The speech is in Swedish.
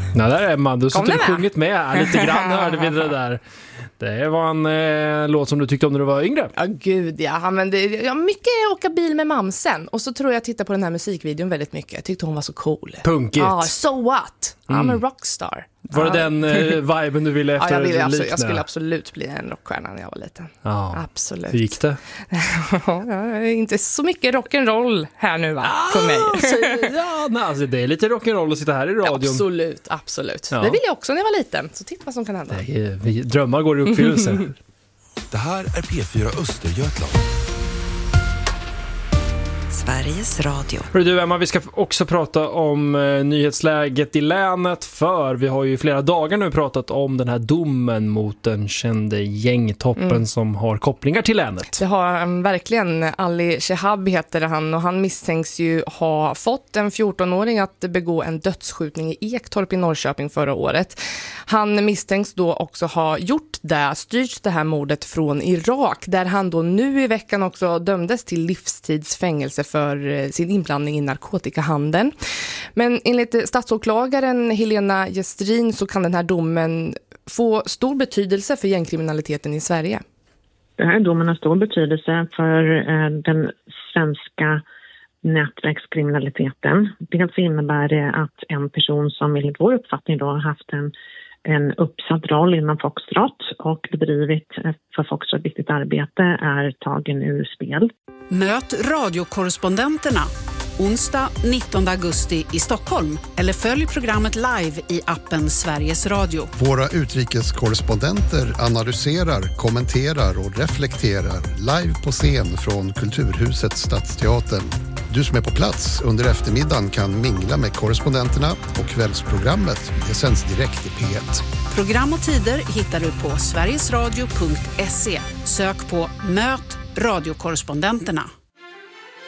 Ja, där är man. Du har sjungit med lite grann, hörde vi det där. Det var en låt som du tyckte om när du var yngre. Ja, gud, ja. Men mycket åka bil med mamsen. Och så tror jag titta på den här musikvideon väldigt mycket. Jag tyckte hon var så cool. Punkigt. Ja, so what? I'm a rockstar. Var det den viben du ville efter? Ja, jag skulle absolut bli en rockstjärna när jag var liten. Ja. Absolut. Hur gick det? Inte så mycket rock'n'roll här nu, va? För mig. Alltså, det är lite rock'n'roll att sitta här i radion. Absolut. Ja. Det vill jag också när jag var liten. Så titta vad som kan hända. Drömmar går i uppfyllelse. Det här är P4 Östergötland. Sveriges Radio. Hör du, Emma, vi ska också prata om nyhetsläget i länet, för vi har ju flera dagar nu pratat om den här domen mot den kände gängtoppen som har kopplingar till länet. Det har han verkligen. Ali Shehab heter han, och han misstänks ju ha fått en 14-åring att begå en dödsskjutning i Ektorp i Norrköping förra året. Han misstänks då också ha styrt det här mordet från Irak, där han då nu i veckan också dömdes till livstidsfängelse för sin inblandning i narkotikahandeln. Men enligt statsåklagaren Helena Gestrin så kan den här domen få stor betydelse för gängkriminaliteten i Sverige. Den här domen har stor betydelse för den svenska nätverkskriminaliteten. Dels innebär det att en person som enligt vår uppfattning då har haft en uppsatt roll inom Foxtrot och bedrivit för Foxtrot viktigt arbete är tagen ur spel. Möt radiokorrespondenterna onsdag 19 augusti i Stockholm, eller följ programmet live i appen Sveriges Radio. Våra utrikeskorrespondenter analyserar, kommenterar och reflekterar live på scen från Kulturhuset Stadsteatern. Du som är på plats under eftermiddagen kan mingla med korrespondenterna, och kvällsprogrammet det sänds direkt i P1. Program och tider hittar du på sverigesradio.se. Sök på Möt radiokorrespondenterna.